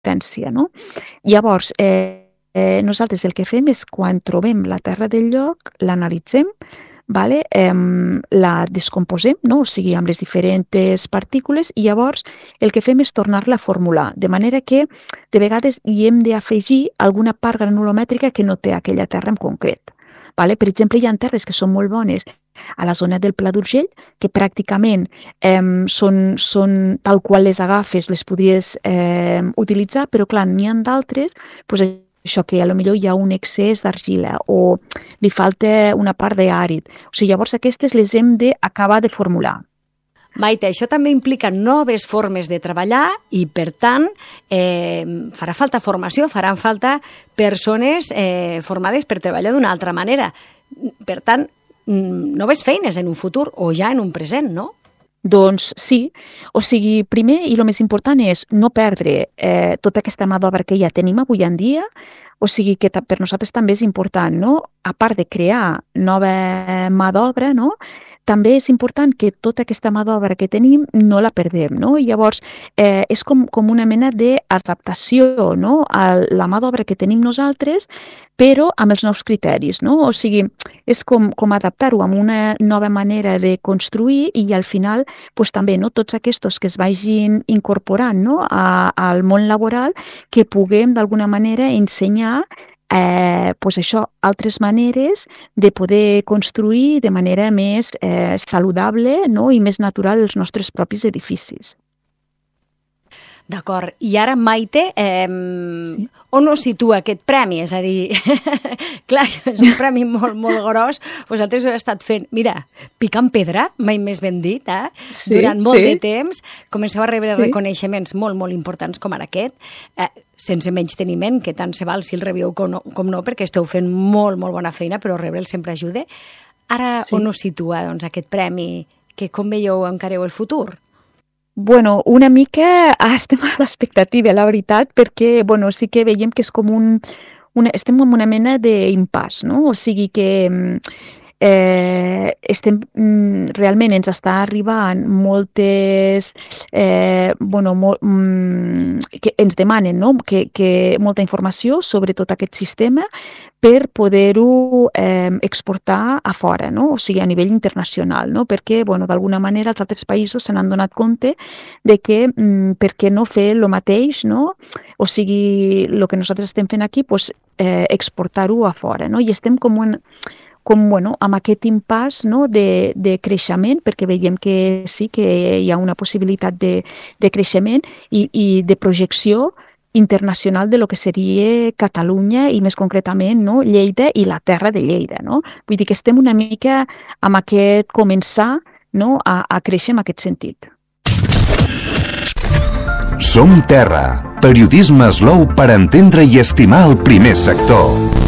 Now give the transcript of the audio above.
potència, no? Llavors, nosaltres el que fem és quan trobem la terra del lloc, l'analitzem, vale? La descomposem, no? O sigui, amb les diferents partícules, i llavors el que fem és tornar-la a formular, de manera que de vegades hi hem d'afegir alguna part granulomètrica que no té aquella terra en concret. Vale? Per exemple, hi ha terres que són molt bones a la zona del Pla d'Urgell, que pràcticament són tal qual les agafes, les podries utilitzar, però clar, n'hi ha d'altres, doncs això que potser hi ha un excés d'argila o li falta una part d'àrid. O sigui, llavors aquestes les hem d'acabar de formular. Maite, això també implica noves formes de treballar i, per tant, farà falta formació, faran falta persones formades per treballar d'una altra manera. Per tant, noves feines en un futur o ja en un present, no? Doncs sí, o sigui, primer i el més important és no perdre tota aquesta mà d'obra que ja tenim avui en dia, o sigui que per nosaltres també és important, no? A part de crear nova mà d'obra, no? També és important que tota aquesta mà d'obra que tenim no la perdem, no? I llavors és com una mena d'adaptació, no? A la mà d'obra que tenim nosaltres, però amb els nous criteris, no? O sigui, és com adaptar-ho amb una nova manera de construir i al final doncs, també no? Tots aquests que es vagin incorporant, no? Al món laboral, que puguem d'alguna manera ensenyar doncs això, altres maneres de poder construir de manera més saludable, no? I més natural els nostres propis edificis. D'acord. I ara, Maite, Sí. on ho situa aquest premi? És a dir, clar, és un premi molt, molt gros. Vosaltres heu estat fent, mira, picant pedra, mai més ben dit, Sí, durant molt sí. de temps. Comenceu a rebre Sí. reconeixements molt, molt importants com ara aquest, sense menysteniment, que tant se val si el rebeu com no, perquè esteu fent molt, molt bona feina, però rebre'l sempre ajuda. Ara, Sí. on ho situa, doncs, aquest premi? Que com veieu, encareu el futur? Bueno, una mica estem a l'expectativa, la veritat, perquè sí que veiem que és com estem en una mena d'impàs, no? O sigui que realment ens està arribant moltes que ens demanen, no? que molta informació sobre tot aquest sistema per poder-ho exportar a fora, no? O sigui, a nivell internacional, no? Perquè d'alguna manera els altres països se n'han donat compte de que per què no fer el mateix, no? O sigui, el que nosaltres estem fent aquí, exportar-ho a fora, no? I estem amb aquest impàs, no? de creixement, perquè veiem que sí que hi ha una possibilitat de creixement i de projecció internacional de lo que seria Catalunya i més concretament, no? Lleida i la terra de Lleida, no? Vull dir que estem una mica amb aquest començar, no? a créixer en aquest sentit. Som Terra, periodisme slow per entendre i estimar el primer sector.